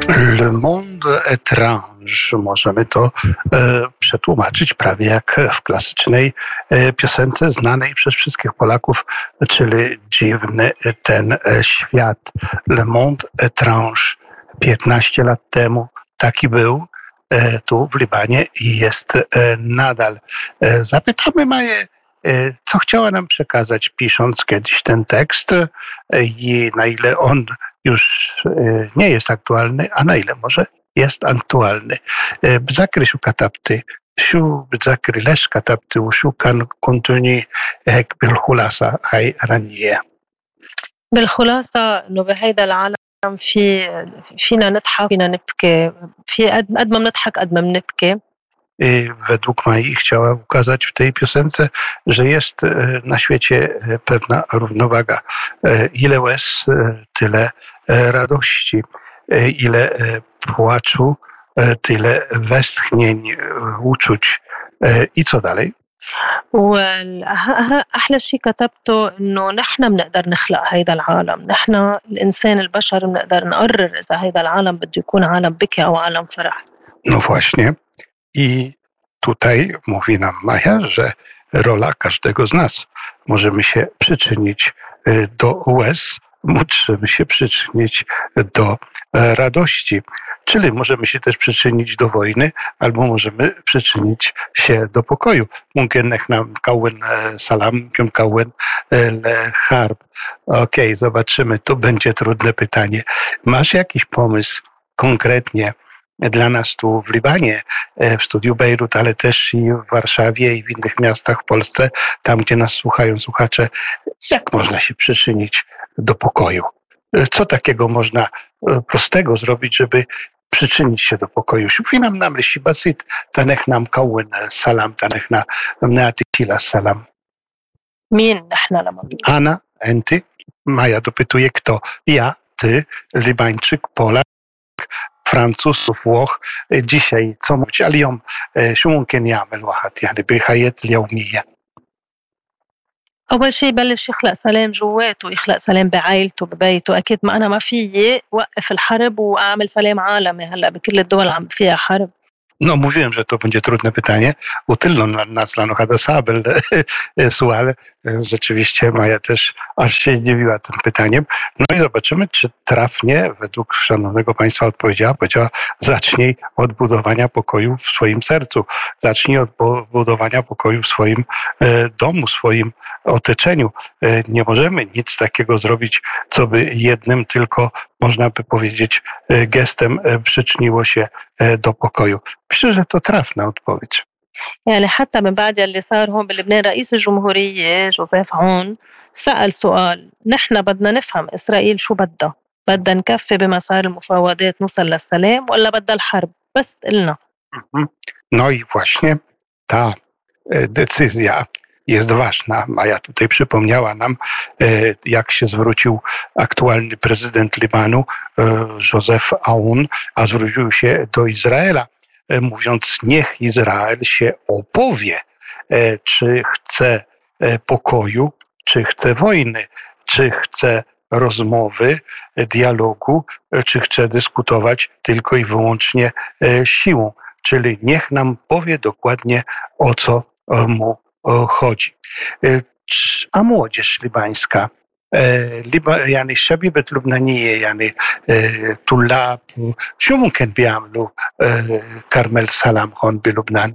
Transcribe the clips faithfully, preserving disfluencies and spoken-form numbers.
Le monde étrange, możemy to e, przetłumaczyć prawie jak w klasycznej e, piosence znanej przez wszystkich Polaków, czyli dziwny ten e, świat. Le monde étrange. piętnaście lat temu taki był e, tu w Libanie i jest e, nadal. E, zapytamy Maję, e, co chciała nam przekazać, pisząc kiedyś ten tekst e, i na ile on już e, nie jest aktualny, a na ile może jest aktualny. بذكر شو كتبتي شو بتذكري ليش كتبتي وشو كان كنتوني هيك بالخلاصة هاي رنية. بالخلاصة إنه بهيدا العالم في فينا نضحك فينا نبكي في قد قد ما بنضحك قد ما بنبكي. I według Mai chciała ukazać w tej piosence, że jest na świecie pewna równowaga. Ile łez, tyle radości. Ile płaczu, tyle westchnień, uczuć. I co dalej? وأحلى شيء كتبته إنه نحن بنقدر نخلق هيدا العالم، نحن الإنسان البشر بنقدر نقرر إذا هيدا العالم بده يكون عالم بكي أو عالم فرح. No właśnie. I tutaj mówi nam Maja, że rola każdego z nas. Możemy się przyczynić do łez, możemy się przyczynić do radości. Czyli możemy się też przyczynić do wojny, albo możemy przyczynić się do pokoju. Mungkin nam kauen salam, mungkin kauen le harb. Okej, zobaczymy, to będzie trudne pytanie. Masz jakiś pomysł konkretnie dla nas tu w Libanie, w studiu Bejrut, ale też i w Warszawie i w innych miastach w Polsce, tam gdzie nas słuchają słuchacze, jak można się przyczynić do pokoju? Co takiego można prostego zrobić, żeby przyczynić się do pokoju? Szufina nam le시 basit, tanech nam kauen salam, tanech na neatykila salam. مين نحن لما Anna, enty, Maja dopytuje kto? Ja, ty, Libańczyk, Polak, Francuz, Włoch. Dzisiaj co mówić? اليوم شو ممكن يعمل واحد يعني بحياة اليومية؟ أول شيء بلش يخلق سلام جواته، يخلق سلام بعائلته ببيته. أكيد ما أنا ما فيي وقف الحرب وأعمل سلام عالمي هلأ بكل الدول عم فيها حرب. No mówiłem, że to będzie trudne pytanie. Utylno nas lano kada sabel suale. Rzeczywiście Maja też aż się zdziwiła tym pytaniem. No i zobaczymy, czy trafnie według szanownego Państwa odpowiedziała. Powiedziała, zacznij od budowania pokoju w swoim sercu. Zacznij od budowania pokoju w swoim domu, w swoim otoczeniu. Nie możemy nic takiego zrobić, co by jednym tylko, można by powiedzieć, gestem przyczyniło się do pokoju. Myślę, że to trafna odpowiedź. يعني حتى من بعد اللي صار هون بلبنان رئيس الجمهورية جوزيف عون سأل سؤال، نحن بدنا نفهم إسرائيل شو بدها، بدها نكفي بمسار المفاوضات نوصل للسلام ولا بدها الحرب؟ بس قلنا. No i właśnie ta decyzja jest ważna. Maja tutaj przypomniała nam, jak się zwrócił aktualny prezydent Libanu, Joseph Aoun, a zwrócił się do Izraela, mówiąc, niech Izrael się opowie, czy chce pokoju, czy chce wojny, czy chce rozmowy, dialogu, czy chce dyskutować tylko i wyłącznie siłą. Czyli niech nam powie dokładnie, o co mu chodzi. A młodzież libańska, يعني الشبيبة اللبنانية يعني طلاب شو ممكن بيعملوا كرمال سلام هون بلبنان؟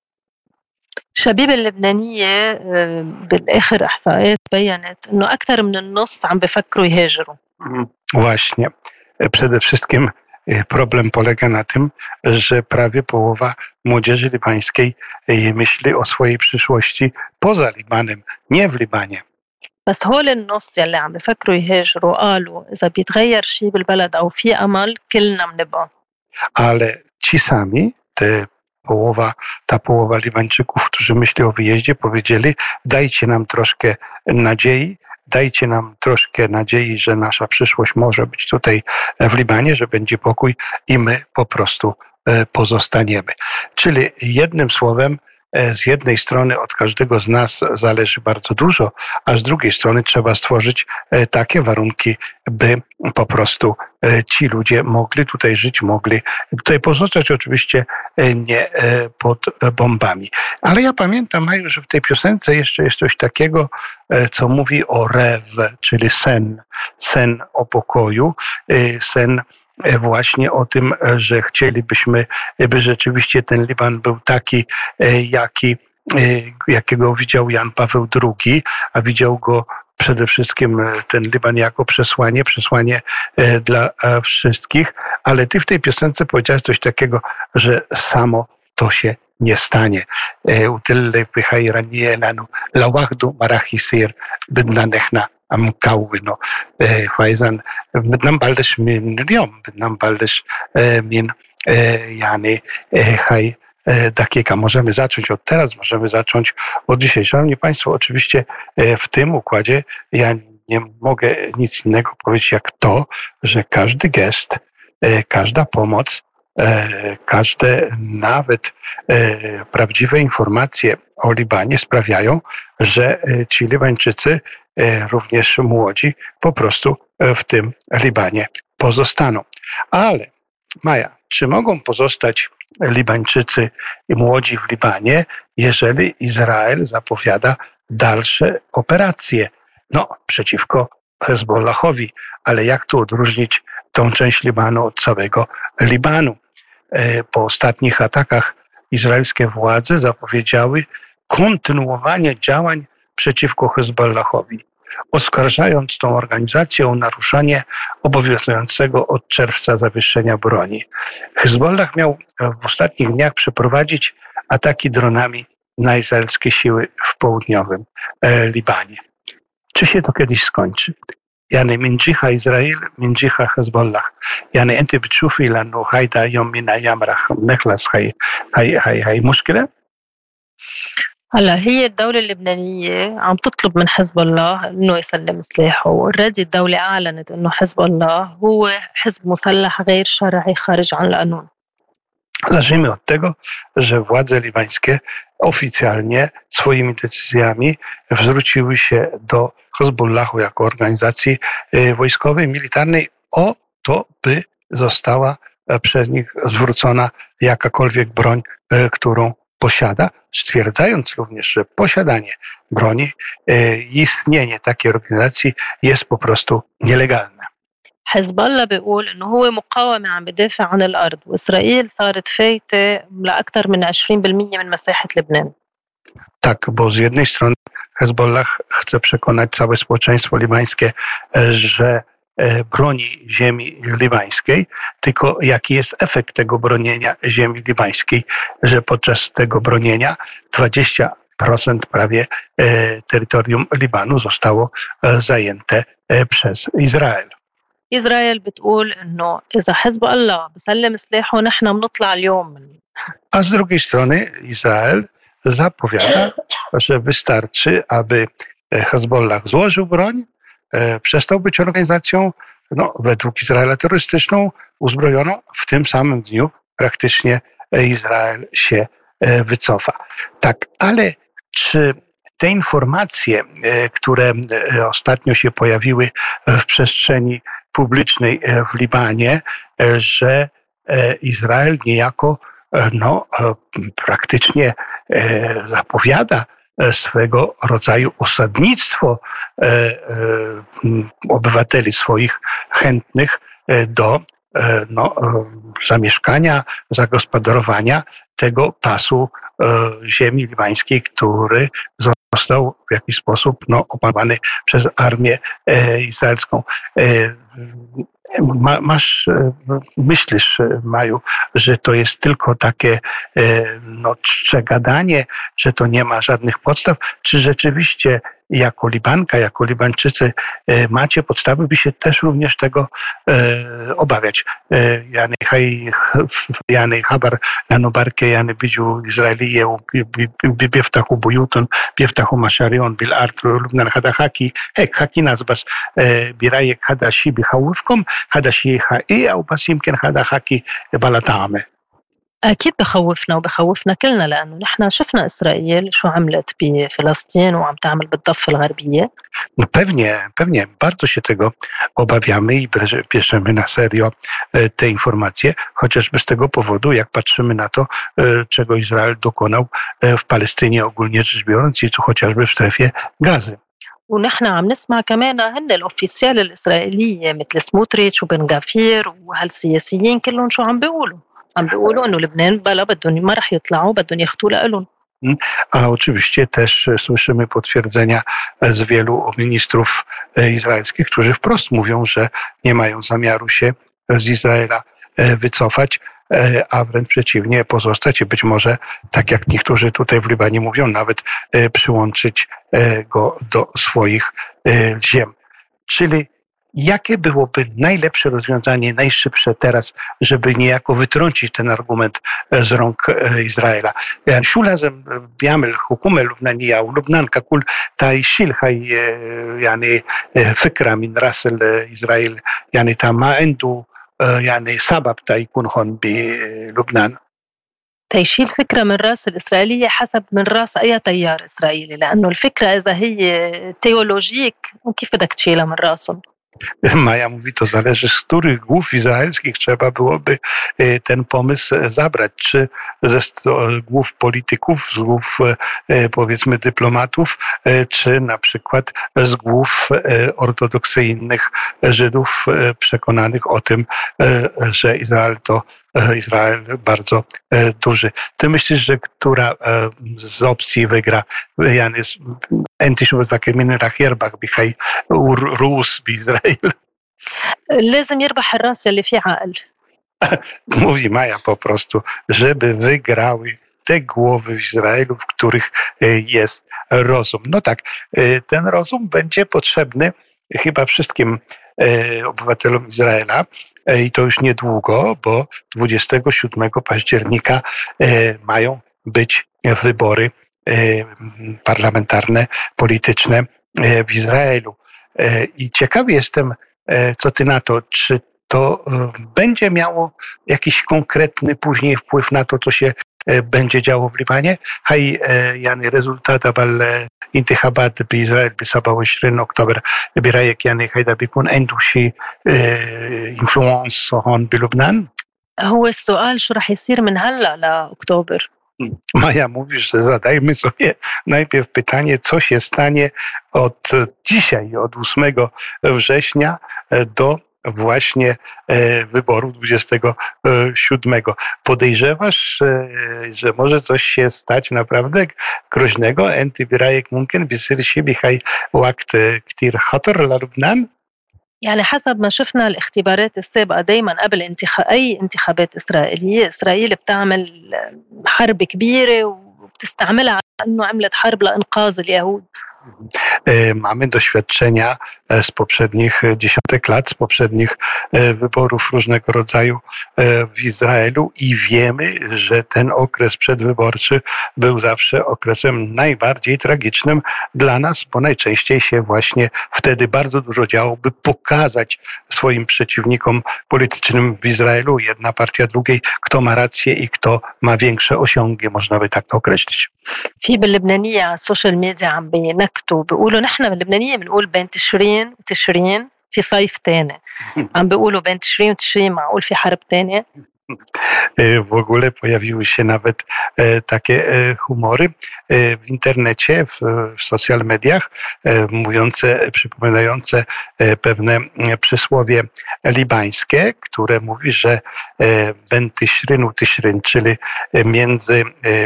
الشبيبة اللبنانية بالآخر إحصائيات بيّنت إنه أكثر من النص عم بفكروا يهاجروا. Właśnie. Przede wszystkim problem polega na tym, że prawie połowa młodzieży libańskiej myśli o swojej przyszłości poza Libanem, nie w Libanie. بس هول النص يلي عم بفكروا يهاجروا قالوا إذا بيتغير شيء بالبلد أو في أمل كلنا بنبقى. Ale ci sami, te połowa, ta połowa Libańczyków, którzy myśli o wyjeździe, powiedzieli, dajcie nam troszkę nadziei, dajcie nam troszkę nadziei, że nasza przyszłość może być tutaj w Libanie, że będzie pokój i my po prostu pozostaniemy. Czyli jednym słowem z jednej strony od każdego z nas zależy bardzo dużo, a z drugiej strony trzeba stworzyć takie warunki, by po prostu ci ludzie mogli tutaj żyć, mogli tutaj pozostać, oczywiście nie pod bombami. Ale ja pamiętam, Maju, że w tej piosence jeszcze jest coś takiego, co mówi o rew, czyli sen, sen o pokoju, sen właśnie o tym, że chcielibyśmy, by rzeczywiście ten Liban był taki, jaki, jakiego widział Jan Paweł drugi, a widział go przede wszystkim ten Liban jako przesłanie, przesłanie dla wszystkich, ale ty w tej piosence powiedziałeś coś takiego, że samo to się nie stanie. Utyle pychajranie lanu lawachdu marachisir bydna nechna مكونه فاذا بدنا نبلش من اليوم بدنا نبلش من يعني هاي dakika. Możemy zacząć od teraz, możemy zacząć od dzisiaj. Szanowni Państwo, oczywiście w tym układzie ja nie mogę nic innego powiedzieć jak to, że każdy gest, każda pomoc, każde nawet prawdziwe informacje o Libanie sprawiają, że ci Libańczycy, również młodzi, po prostu w tym Libanie pozostaną. Ale Maja, czy mogą pozostać Libańczycy i młodzi w Libanie, jeżeli Izrael zapowiada dalsze operacje? No, przeciwko Hezbollahowi, ale jak tu odróżnić tą część Libanu od całego Libanu? Po ostatnich atakach izraelskie władze zapowiedziały kontynuowanie działań przeciwko Hezbollahowi, oskarżając tą organizację o naruszanie obowiązującego od czerwca zawieszenia broni. Hezbollah miał w ostatnich dniach przeprowadzić ataki dronami na izraelskie siły w południowym Libanie. Czy się to kiedyś skończy? يعني من جهة إسرائيل من جهة حزب الله يعني أنت بتشوفي لأنه هيدا يوم من أيام رح نخلص هي هي هي هي مشكلة؟ هلا هي الدولة اللبنانية عم تطلب من حزب الله انه يسلم سلاحه، والردي الدولة اعلنت انه حزب الله هو حزب مسلح غير شرعي خارج عن القانون. Zacznijmy od tego, że władze libańskie oficjalnie swoimi decyzjami zwróciły się do Hezbollahu jako organizacji wojskowej, militarnej o to, by została przez nich zwrócona jakakolwiek broń, którą posiada, stwierdzając również, że posiadanie broni i istnienie takiej organizacji jest po prostu nielegalne. حزب الله بيقول انه هو مقاومة عم بدافع عن الارض، واسرائيل صارت فايتة لاكثر من عشرين بالمية من مساحة لبنان. Tak, bo z jednej strony Hezbollah chce przekonać całe społeczeństwo libańskie, że broni ziemi libańskiej, tylko jaki jest efekt tego bronienia ziemi libańskiej, że podczas tego bronienia dwadzieścia procent prawie terytorium Libanu zostało zajęte przez Izrael. إسرائيل بتقول إنه إذا حزب الله بسلم سلاحه نحن بنطلع اليوم من. A z drugiej strony Izrael zapowiada, że wystarczy, aby Hezbollah złożył broń, przestał być organizacją, no, według Izraela terrorystyczną, uzbrojoną. W tym samym dniu praktycznie Izrael się wycofa. Tak, ale czy te informacje, które ostatnio się pojawiły w przestrzeni publicznej w Libanie, że Izrael niejako no, praktycznie zapowiada swego rodzaju osadnictwo obywateli swoich chętnych do no, zamieszkania, zagospodarowania tego pasu ziemi libańskiej, który został w jakiś sposób no, opanowany przez armię izraelską. Masz, myślisz, Maju, że to jest tylko takie no, czcze gadanie, że to nie ma żadnych podstaw, czy rzeczywiście jako Libanka, jako Libańczycy macie podstawy, by się też również tego obawiać? Jany haj, jany habar, janu barke, jany bidziu Izraelije, bieftachu bujutun, bieftachu maszarion, bil artru, lubnan hada haki, hek haki nazbas, birajek hada shibi haływkom, hada shiha i, a upas imken hada haki balatamy. أكيد بخوفنا وبخوفنا كلنا، لأنه نحن شفنا إسرائيل شو عملت بفلسطين وعم تعمل بالضفة الغربية. No pewnie, pewnie, bardzo się tego obawiamy i bierzemy na serio te informacje, chociażby z tego powodu, jak patrzymy na to, czego Izrael dokonał w Palestynie ogólnie rzecz biorąc i tu chociażby w strefie Gazy. ونحن عم نسمع كمان هن الأوفيسيال الإسرائيلية مثل سموتريتش وبن غافير وهالسياسيين كلهم شو عم بيقولوا عم بيقولوا إنه لبنان بلا بدهم ما رح يطلعوا بدهم ياخدوا لإلهم. A oczywiście też słyszymy potwierdzenia z wielu ministrów izraelskich, którzy wprost mówią, że nie mają zamiaru się z Izraela wycofać, a wręcz przeciwnie pozostać i być może, tak jak niektórzy tutaj w Libanie mówią, nawet przyłączyć go do swoich ziem. Czyli jakie byłoby najlepsze rozwiązanie, najszybsze teraz, żeby niejako wytrącić ten argument z rąk Izraela? شو لازم بيعمل الحكومة اللبنانية أو لبنان ككل تا يشيل هاي يعني فكرة من رأس إسرائيل يعني تا ما عنده يعني سبب تا يكون هون بلبنان؟ تيشيل فكرة من راس الإسرائيلية حسب من راس أي تيار إسرائيلي، لأنه الفكرة إذا هي تيولوجيك كيف بدك تشيلها من راسهم؟ Maja mówi, to zależy, z których głów izraelskich trzeba byłoby ten pomysł zabrać. Czy ze głów polityków, z głów powiedzmy dyplomatów, czy na przykład z głów ortodoksyjnych Żydów przekonanych o tym, że Izrael to Izrael bardzo duży. Ty myślisz, że która z opcji wygra? Yani أنت شو بتفكر مين راح يربح بهاي روس بإسرائيل؟ لازم يربح الراس اللي فيه عقل. Mówi Maja po prostu, żeby wygrały te głowy w Izraelu, w których jest rozum. No tak, ten rozum będzie potrzebny chyba wszystkim obywatelom Izraela i to już niedługo, bo dwudziestego siódmego października mają być wybory parlamentarne, polityczne w Izraelu. I ciekawy jestem, co ty na to, czy to będzie miało jakiś konkretny później wpływ na to, co się będzie działo w Libanie. هاي يعني ريزولتات بالانتخابات بإسرائيل ب سبعة وعشرين أكتوبر برأيك يعني هيدا بيكون عنده شيء انفلونس هون بلبنان؟ هو السؤال شو رح يصير من هلا لأكتوبر؟ Maja mówi, że zadajmy sobie najpierw pytanie, co się stanie od dzisiaj, od ósmego września do właśnie wyboru dwudziestego siódmego. Podejrzewasz, że może coś się stać naprawdę groźnego? Enti برأيك ممكن بيصير شيء بهاي وقت كتير خطر للبنان؟ يعني حسب ما شفنا الاختبارات السابقة دايما قبل انتخاب أي انتخابات إسرائيلية إسرائيل بتعمل حرب كبيرة وبتستعملها على أنه عملت حرب لإنقاذ اليهود. Mamy doświadczenia z poprzednich dziesiątek lat, z poprzednich wyborów różnego rodzaju w Izraelu i wiemy, że ten okres przedwyborczy był zawsze okresem najbardziej tragicznym dla nas, bo najczęściej się właśnie wtedy bardzo dużo działo, by pokazać swoim przeciwnikom politycznym w Izraelu, jedna partia drugiej, kto ma rację i kto ma większe osiągi, można by tak to określić. في باللبنانية على السوشيال ميديا عم بينكتوا بيقولوا نحن باللبنانية بنقول بين تشرين وتشرين في صيف تاني عم بيقولوا بين تشرين وتشرين معقول في حرب تانية. W ogóle pojawiły się nawet takie humory w internecie, w, w social mediach, mówiące, przypominające pewne przysłowie libańskie, które mówi, że ben tyszrynu tyszryn, czyli między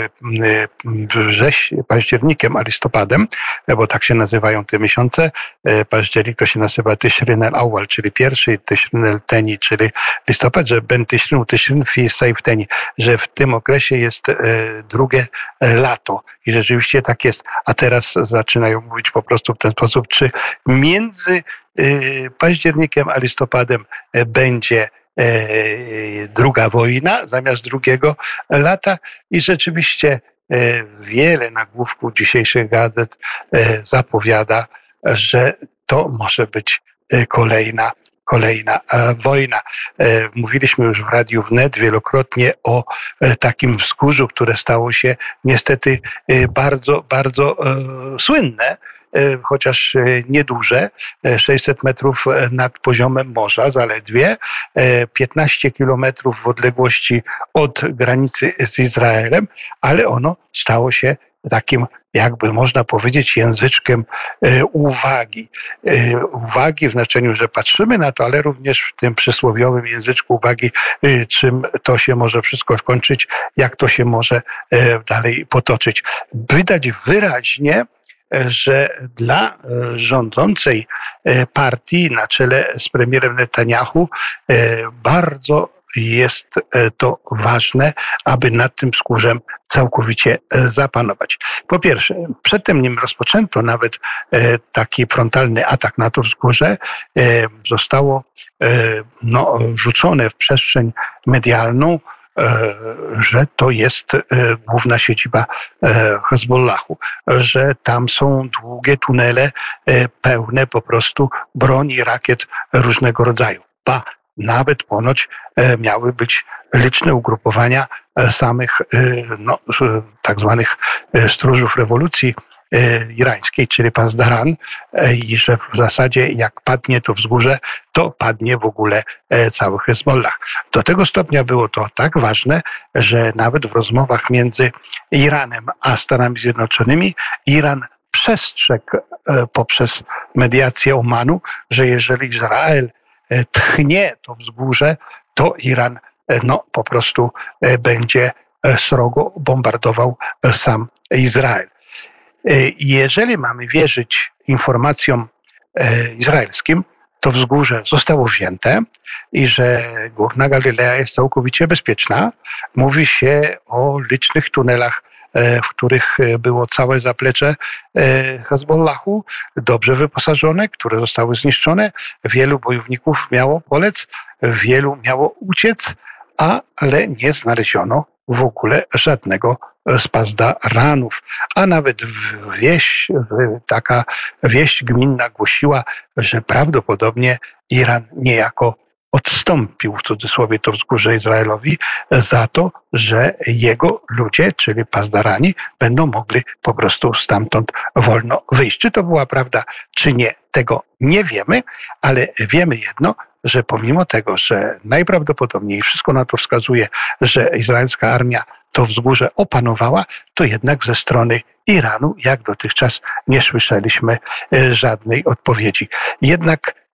wrześ, październikiem a listopadem, bo tak się nazywają te miesiące, październik to się nazywa tyszryn al-awwal, czyli pierwszy, tyszryn al-teni, czyli listopad, że ben tyszrynu tyszryn fi sejfteni, że w tym okresie jest drugie lato i rzeczywiście tak jest, a teraz zaczynają mówić po prostu w ten sposób, czy między październikiem a listopadem będzie druga wojna zamiast drugiego lata i rzeczywiście wiele nagłówków dzisiejszych gazet zapowiada, że to może być kolejna kolejna wojna. Mówiliśmy już w Radiu Wnet wielokrotnie o takim wzgórzu, które stało się niestety bardzo, bardzo słynne, chociaż nieduże, sześćset metrów nad poziomem morza zaledwie, piętnaście kilometrów w odległości od granicy z Izraelem, ale ono stało się takim, jakby można powiedzieć, języczkiem uwagi. Uwagi w znaczeniu, że patrzymy na to, ale również w tym przysłowiowym języczku uwagi, czym to się może wszystko skończyć, jak to się może dalej potoczyć. Widać wyraźnie, że dla rządzącej partii na czele z premierem Netanyahu bardzo jest to ważne, aby nad tym wzgórzem całkowicie zapanować. Po pierwsze, przedtem nim rozpoczęto nawet taki frontalny atak na to wzgórze, zostało no, rzucone w przestrzeń medialną, że to jest główna siedziba Hezbollahu, że tam są długie tunele pełne po prostu broni, rakiet różnego rodzaju. Ba, nawet ponoć miały być liczne ugrupowania samych no, tak zwanych stróżów rewolucji irańskiej, czyli Pasdaran, i że w zasadzie jak padnie to wzgórze, to padnie w ogóle cały Hezbollah. Do tego stopnia było to tak ważne, że nawet w rozmowach między Iranem a Stanami Zjednoczonymi Iran przestrzegł poprzez mediację Omanu, że jeżeli Izrael tchnie to wzgórze, to Iran no, po prostu będzie srogo bombardował sam Izrael. Jeżeli mamy wierzyć informacjom izraelskim, to wzgórze zostało wzięte i że Górna Galilea jest całkowicie bezpieczna. Mówi się o licznych tunelach, w których było całe zaplecze Hezbollahu, dobrze wyposażone, które zostały zniszczone. Wielu bojowników miało polec, wielu miało uciec, ale nie znaleziono w ogóle żadnego z Pasdaranów. A nawet wieś, taka wieść gminna głosiła, że prawdopodobnie Iran niejako odstąpił w cudzysłowie to wzgórze Izraelowi za to, że jego ludzie, czyli Pasdarani, będą mogli po prostu stamtąd wolno wyjść. Czy to była prawda, czy nie, tego nie wiemy, ale wiemy jedno, że pomimo tego, że najprawdopodobniej wszystko na to wskazuje, że izraelska armia to wzgórze opanowała, to jednak ze strony Iranu, jak dotychczas, nie słyszeliśmy żadnej odpowiedzi. Jednak